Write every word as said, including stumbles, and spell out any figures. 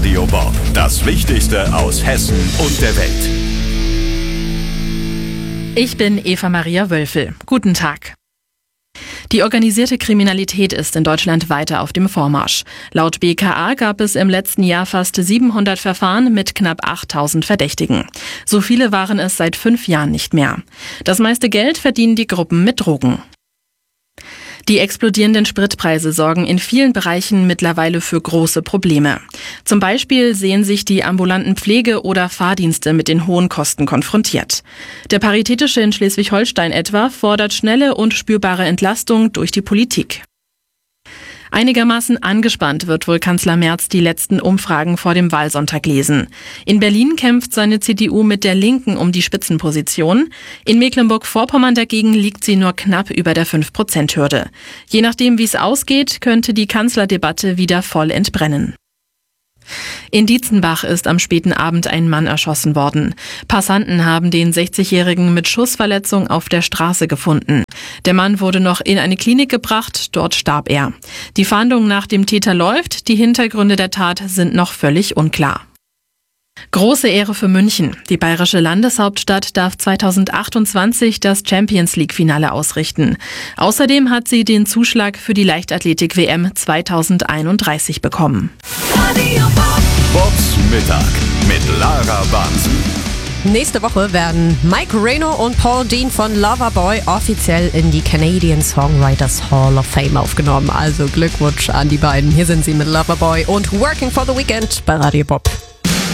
Radio Bob. Das Wichtigste aus Hessen und der Welt. Ich bin Eva Maria Wölfel. Guten Tag. Die organisierte Kriminalität ist in Deutschland weiter auf dem Vormarsch. Laut B K A gab es im letzten Jahr fast siebenhundert Verfahren mit knapp achttausend Verdächtigen. So viele waren es seit fünf Jahren nicht mehr. Das meiste Geld verdienen die Gruppen mit Drogen. Die explodierenden Spritpreise sorgen in vielen Bereichen mittlerweile für große Probleme. Zum Beispiel sehen sich die ambulanten Pflege- oder Fahrdienste mit den hohen Kosten konfrontiert. Der Paritätische in Schleswig-Holstein etwa fordert schnelle und spürbare Entlastung durch die Politik. Einigermaßen angespannt wird wohl Kanzler Merz die letzten Umfragen vor dem Wahlsonntag lesen. In Berlin kämpft seine C D U mit der Linken um die Spitzenposition. In Mecklenburg-Vorpommern dagegen liegt sie nur knapp über der fünf Prozent Hürde. Je nachdem, wie es ausgeht, könnte die Kanzlerdebatte wieder voll entbrennen. In Dietzenbach ist am späten Abend ein Mann erschossen worden. Passanten haben den sechzigjährigen mit Schussverletzung auf der Straße gefunden. Der Mann wurde noch in eine Klinik gebracht, dort starb er. Die Fahndung nach dem Täter läuft, die Hintergründe der Tat sind noch völlig unklar. Große Ehre für München. Die bayerische Landeshauptstadt darf zweitausendachtundzwanzig das Champions-League-Finale ausrichten. Außerdem hat sie den Zuschlag für die Leichtathletik-W M zweitausendeinunddreißig bekommen. Bobs Mittag mit Lara Bansen. Nächste Woche werden Mike Reno und Paul Dean von Loverboy offiziell in die Canadian Songwriters Hall of Fame aufgenommen. Also Glückwunsch an die beiden. Hier sind sie mit Loverboy und Working for the Weekend bei Radio Bob.